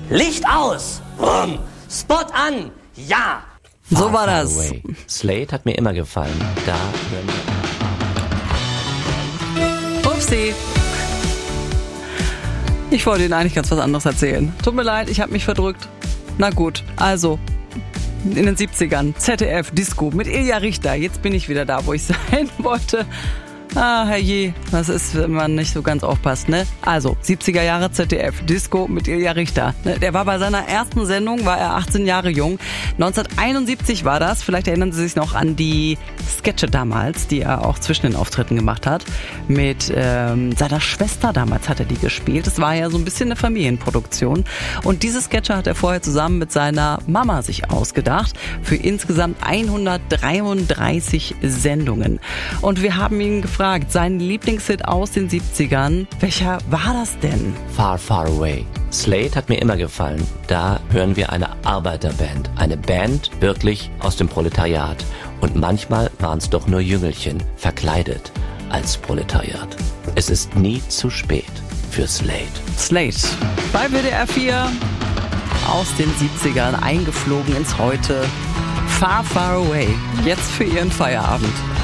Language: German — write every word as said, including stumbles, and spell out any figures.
Licht aus. Bumm. Spot an. Ja. So Far, war Far das. Away. Slade hat mir immer gefallen. Da hören wir. Upsi. Ich wollte Ihnen eigentlich ganz was anderes erzählen. Tut mir leid, ich habe mich verdrückt. Na gut, also in den siebzigern, Z D F, Disco mit Ilja Richter. Jetzt bin ich wieder da, wo ich sein wollte. Ah, herrje, das ist, wenn man nicht so ganz aufpasst, ne? Also, siebziger Jahre Z D F, Disco mit Ilja Richter. Der war bei seiner ersten Sendung, war er achtzehn Jahre jung. neunzehnhunderteinundsiebzig war das. Vielleicht erinnern Sie sich noch an die Sketche damals, die er auch zwischen den Auftritten gemacht hat. Mit ähm, seiner Schwester damals hat er die gespielt. Es war ja so ein bisschen eine Familienproduktion. Und diese Sketche hat er vorher zusammen mit seiner Mama sich ausgedacht. Für insgesamt hundertdreiunddreißig Sendungen. Und wir haben ihn gefragt, sein Lieblingshit aus den siebzigern, welcher war das denn? Far, Far Away. Slade hat mir immer gefallen. Da hören wir eine Arbeiterband. Eine Band wirklich aus dem Proletariat. Und manchmal waren es doch nur Jüngelchen, verkleidet als Proletariat. Es ist nie zu spät für Slade. Slade bei W D R vier aus den siebzigern, eingeflogen ins Heute. Far, Far Away. Jetzt für Ihren Feierabend.